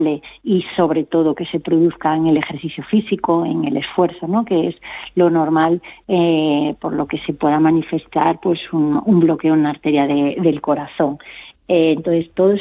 y sobre todo que se produzca en el ejercicio físico, en el esfuerzo, ¿no? Que es lo normal, por lo que se pueda manifestar pues un bloqueo en la arteria del corazón. Entonces, todos